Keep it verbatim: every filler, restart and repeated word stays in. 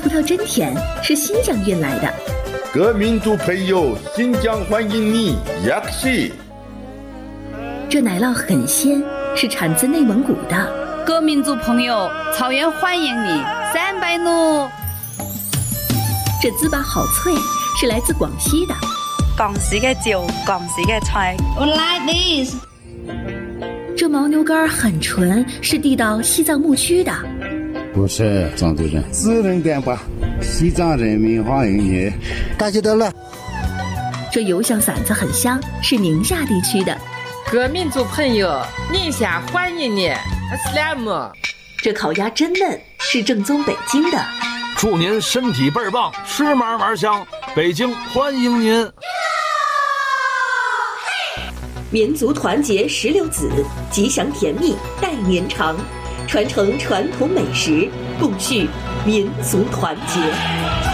葡萄真甜，是新疆运来的。 各民族朋友，新疆欢迎你，雅克西。 这奶酪很鲜，是产自内蒙古的。 各民族朋友，草原欢迎你，三百努。 这糍粑好脆，是来自广西的。 广西的酒，广西的菜。 I like this。 这牦牛肝很纯，是地道西藏牧区的。 不是藏族人，自然点吧。西藏人民欢迎你， 大吉得乐。 这油香馓子很香，是宁夏地区的。 各民族朋友，宁夏欢迎你，阿斯拉姆。 这烤鸭真嫩，是正宗北京的。 祝您身体倍儿棒，吃嘛嘛香，北京欢迎您。 民族团结石榴籽，吉祥甜蜜待年长，传承传统美食，共续民族团结。